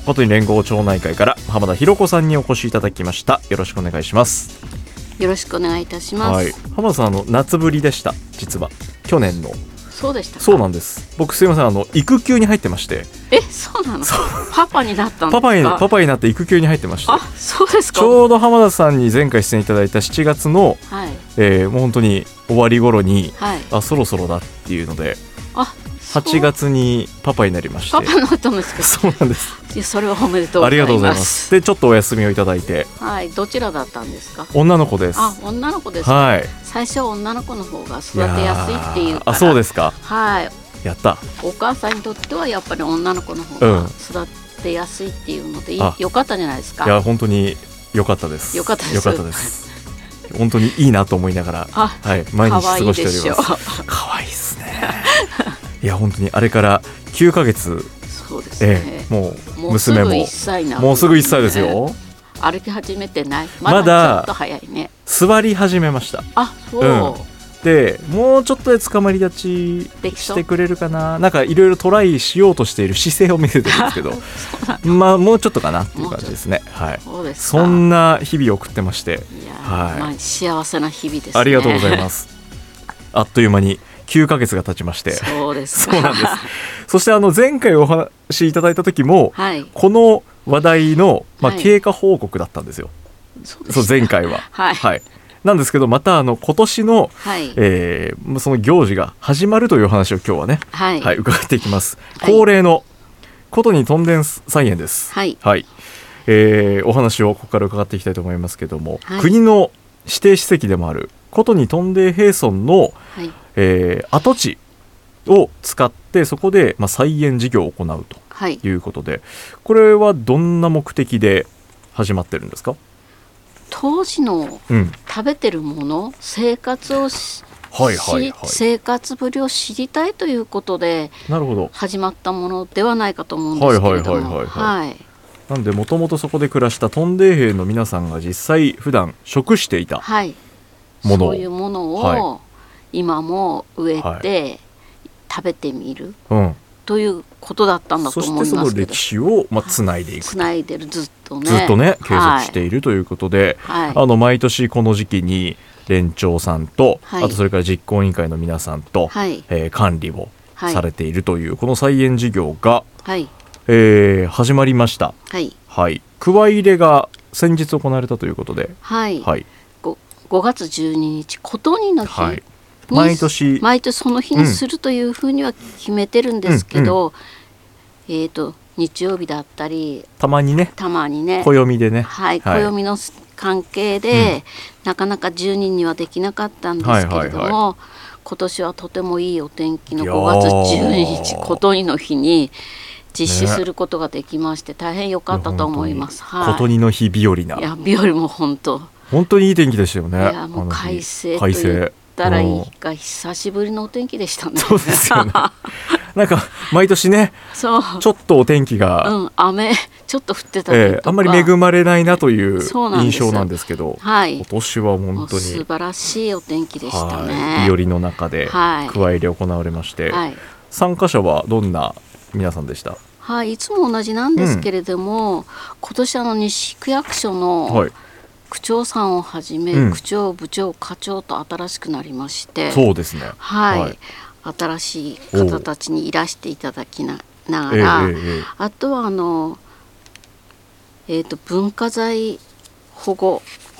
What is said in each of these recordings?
ことに連合町内会から浜田博子さんにお越しいただきました。よろしくお願いします。 よろしくお願いいたします。 はい、浜田さん夏ぶりでした。実は去年の。 そうでしたか。 そうなんです。僕すいません育休に入ってまして。 そうなの。パパになったんですか。 パパになって育休に入ってまして。 あ、そうですか。 ちょうど浜田さんに前回出演いただいた7月の、 はいもう本当に終わり頃に、 はい、 そろそろだっていうので、 8 月にパパになりまして。 パパになったんですか。 そうなんです。 いや、それはおめでとうございます。 ありがとうございます。でちょっとお休みをいただいて。 はい、どちらだったんですか。 女の子です。 女の子ですか。 はい、 最初は女の子の方が育てやすいっていうから。 そうですか。 はい、 やった。 お母さんにとってはやっぱり女の子の方が育てやすいっていうので、よかったじゃないですか。 いや本当に良かったです。 よかったです。 よかったです。本当にいいなと思いながら、はい、毎日過ごしております。可愛いですね。いや本当にあれから9ヶ月。 そうですね。 もう娘ももうすぐ1歳なの、 もうすぐ1歳ですよ。 歩き始めてない。まだちょっと早いね。 座り始めました。 そう、 でもうちょっとで捕まり立ちしてくれるかな。なんかいろいろトライしようとしている姿勢を見せてるんですけどもうちょっとかなっていう感じですね。はい、そんな日々を送ってまして、 幸せな日々ですね。 ありがとうございます。あっという間に9ヶ月が経ちまして。 そうですか。 そうなんです。そして前回お話しいただいた時も、この話題の、経過報告だったんですよ。そう前回は。はいなんですけど、また今年の、その行事が始まるという話を今日はね、伺っていきます。恒例のことにとんでん菜園です。お話をここから伺っていきたいと思いますけども、国の指定史跡でもあることにとんで平村の、跡地を使ってそこで、菜園事業を行うということで、これはどんな目的で始まってるんですか。 当時の食べてるもの、生活生活ぶりを知りたいということで始まったものではないかと思うんですけれども、なんでもともとそこで暮らしたトンデイ兵の皆さんが実際普段食していたもの、 そういうものを今も植えて食べてみる、ということだったんだと思いますけど、 そしてその歴史をつないでいく、 つないでるずっとね継続しているということで、毎年この時期に連長さんと、あとそれから実行委員会の皆さんと、管理をされているというこの菜園事業が、始まりました。くわ入れが先日行われたということで、 5月12日ことにの日、 毎年その日にするというふうには決めてるんですけど、日曜日だったりたまにね暦でね、 暦の関係で、なかなか10人にはできなかったんですけれども、今年はとてもいいお天気の5月12日ことにの日に実施することができまして、大変良かったと思います。 ことにの日日和な。 いや日和も本当にいい天気でしたよね。 いやもう快晴と言ったらいいか、久しぶりのお天気でしたね。 そうですよね。なんか毎年ね、ちょっとお天気が、 雨ちょっと降ってたりとか、 あんまり恵まれないなという印象なんですけど、今年は本当に素晴らしいお天気でしたね。 日和の中でくわ入れ行われまして、参加者はどんな皆さんでした？ いつも同じなんですけれども、今年西区役所の区長さんをはじめ、区長、部長、課長と新しくなりまして、 そうですね。 新しい方たちにいらしていただきながら、あとは文化財保護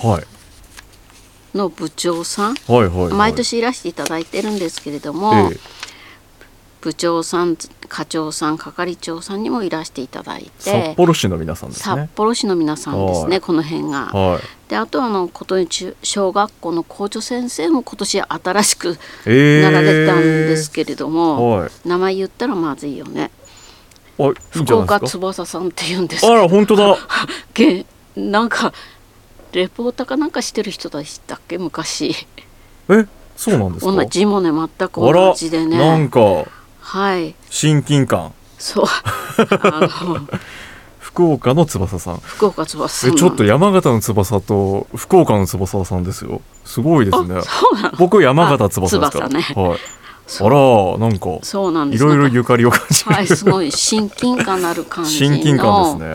の部長さん、毎年いらしていただいてるんですけれども、部長さん、課長さん、係長さんにもいらしていただいて、 札幌市の皆さんですね。 札幌市の皆さんですね、この辺が。で、あと琴井小学校の校長先生も今年新しくなられたんですけれども、名前言ったらまずいよね。福岡翼さんっていうんですけど、 あら本当だ。 なんかレポーターかなんかしてる人でしたっけ、昔。 そうなんですか。 字もね全く同じでね。 なんか親近感。 そう福岡の翼さん。 福岡翼さん。 ちょっと山形の翼と福岡の翼さんですよ。すごいですね。僕山形翼ですから。あら、なんかいろいろゆかりを感じる。 すごい親近感のある感じの。 親近感です